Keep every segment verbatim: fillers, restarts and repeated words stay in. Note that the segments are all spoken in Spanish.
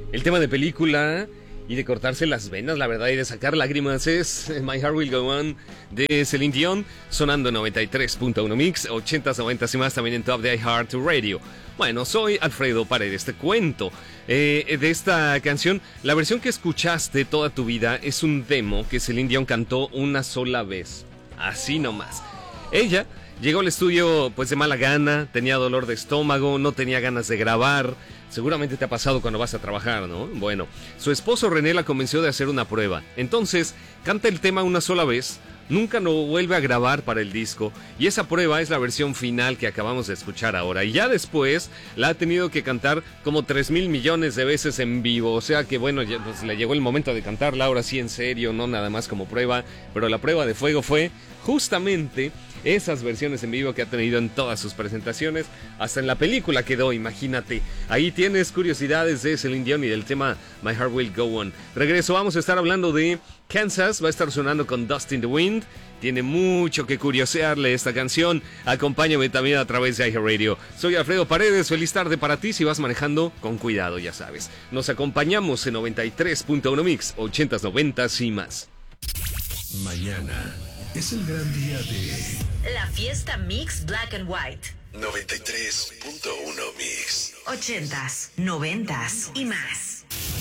El tema de película y de cortarse las venas, la verdad, y de sacar lágrimas es My Heart Will Go On de Celine Dion, sonando en noventa y tres punto uno Mix, ochentas, noventas y más, también en Top de iHeartRadio. Bueno, soy Alfredo Paredes, te cuento eh, de esta canción. La versión que escuchaste toda tu vida es un demo que Celine Dion cantó una sola vez, así nomás. Ella llegó al estudio pues de mala gana, tenía dolor de estómago, no tenía ganas de grabar. Seguramente te ha pasado cuando vas a trabajar, ¿no? Bueno, su esposo René la convenció de hacer una prueba. Entonces, canta el tema una sola vez, nunca lo vuelve a grabar para el disco, y esa prueba es la versión final que acabamos de escuchar ahora. Y ya después la ha tenido que cantar como tres mil millones de veces en vivo. O sea que bueno, ya pues, le llegó el momento de cantarla ahora sí en serio, no nada más como prueba. Pero la prueba de fuego fue justamente esas versiones en vivo que ha tenido en todas sus presentaciones. Hasta en la película quedó, imagínate. Ahí tienes curiosidades de Celine Dion y del tema My Heart Will Go On. Regreso, vamos a estar hablando de Kansas. Va a estar sonando con Dust in the Wind. Tiene mucho que curiosearle esta canción. Acompáñame también a través de iHeartRadio. Soy Alfredo Paredes, feliz tarde para ti. Si vas manejando, con cuidado, ya sabes. Nos acompañamos en noventa y tres punto uno Mix, ochentas, noventas y más. Mañana es el gran día de la fiesta Mix Black and White. noventa y tres punto uno Mix. Ochentas, noventas y más.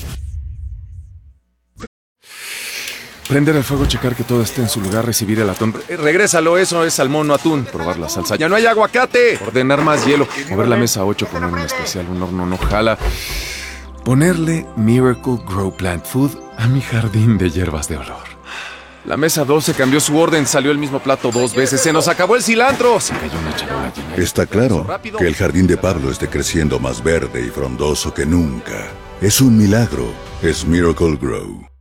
Prender el fuego, checar que todo esté en su lugar, recibir el atún. Eh, regrésalo, eso es salmón, no atún. Probar la salsa. ¡Ya no hay aguacate! Ordenar más hielo. Mover la mesa ocho, poner un especial, un horno no jala. Ponerle Miracle Grow Plant Food a mi jardín de hierbas de olor. La mesa doce cambió su orden, salió el mismo plato dos veces. ¡Se nos acabó el cilantro! Se cayó una charola llena. Está claro que el jardín de Pablo esté creciendo más verde y frondoso que nunca. Es un milagro. Es Miracle Grow.